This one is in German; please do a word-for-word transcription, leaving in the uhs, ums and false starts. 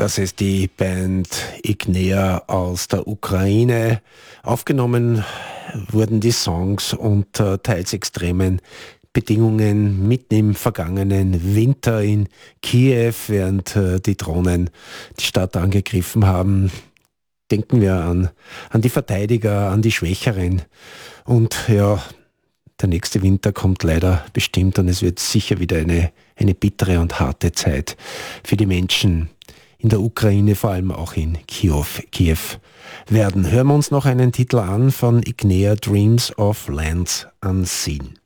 Das ist die Band Ignea aus der Ukraine. Aufgenommen wurden die Songs unter teils extremen Bedingungen mitten im vergangenen Winter in Kiew, während die Drohnen die Stadt angegriffen haben. Denken wir an, an die Verteidiger, an die Schwächeren. Und ja, der nächste Winter kommt leider bestimmt und es wird sicher wieder eine, eine bittere und harte Zeit für die Menschen in der Ukraine, vor allem auch in Kiew, Kiew werden. Hören wir uns noch einen Titel an von Ignea, Dreams of Lands Unseen.